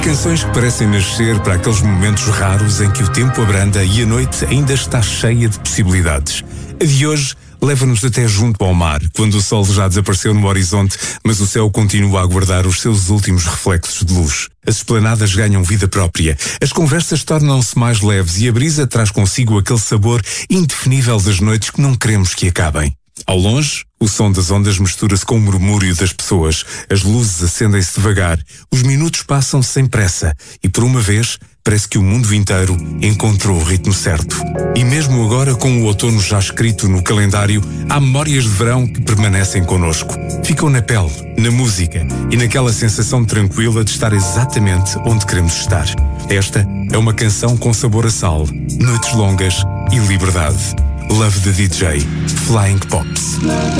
Canções que parecem nascer para aqueles momentos raros em que o tempo abranda e a noite ainda está cheia de possibilidades. A de hoje leva-nos até junto ao mar, quando o sol já desapareceu no horizonte, mas o céu continua a guardar os seus últimos reflexos de luz. As esplanadas ganham vida própria, as conversas tornam-se mais leves e a brisa traz consigo aquele sabor indefinível das noites que não queremos que acabem. Ao longe, o som das ondas mistura-se com o murmúrio das pessoas, as luzes acendem-se devagar, os minutos passam sem pressa e, por uma vez, parece que o mundo inteiro encontrou o ritmo certo. E mesmo agora, com o outono já escrito no calendário, há memórias de verão que permanecem connosco. Ficam na pele, na música e naquela sensação tranquila de estar exatamente onde queremos estar. Esta é uma canção com sabor a sal, noites longas e liberdade. Love the DJ, Flying Pops.